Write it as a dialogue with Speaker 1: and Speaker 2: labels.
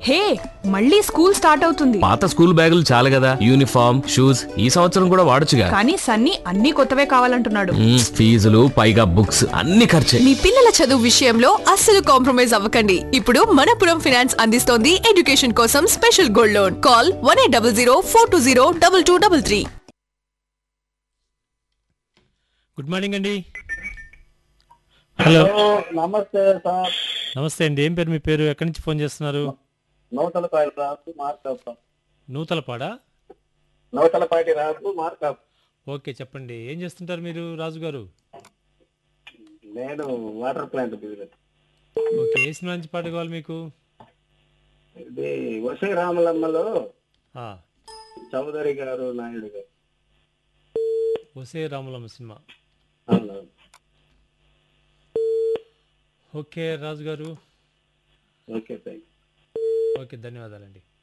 Speaker 1: హే, మళ్ళీ school start అవుతుంది.
Speaker 2: పాత స్కూల్ బ్యాగులు చాలు కదా, యూనిఫామ్ షూస్ ఈ సంవత్సరం కూడా వాడొచ్చుగా.
Speaker 1: కానీ సన్నీ అన్ని కొత్తవే కావాలంటున్నాడు.
Speaker 2: ఫీజులు పైగా బుక్స్ అన్ని ఖర్చే.
Speaker 3: మీ పిల్లల చదువు విషయంలో అస్సలు కాంప్రమైజ్ అవ్వకండి. ఇప్పుడు మనపురం ఫైనాన్స్ అందిస్తోంది ఎడ్యుకేషన్ కోసం special gold loan. Call 1800 420 2233.
Speaker 4: Good morning అండి. హలో,
Speaker 5: నమస్తే సార్.
Speaker 4: నమస్తే అండి. ఏం పేరు మీ పేరు? ఎక్కడి నుంచి ఫోన్ చేస్తున్నారు?
Speaker 5: నూతలపాటి రాజు మార్కాపురం.
Speaker 4: నూతలపాడా?
Speaker 5: నూతలపాటి రాజు మార్కాపురం.
Speaker 4: ఓకే, చెప్పండి. ఏం చేస్తుంటారు మీరు రాజు గారు?
Speaker 5: నేను వాటర్ ప్లాంట్ బిజినెస్.
Speaker 4: ఓకే, ఏ సినిమా నుంచి పాట కావాలి మీకు?
Speaker 5: ఇది వసై రామలమ్మలో
Speaker 4: ఆ,
Speaker 5: చౌదరి గారు నాయుడు గారు.
Speaker 4: ఒసే రాములమ్మ సినిమా.
Speaker 5: అవునవును.
Speaker 4: ఓకే రాజు గారు.
Speaker 5: Okay thank you.
Speaker 4: ఓకే, ధన్యవాదాలండి.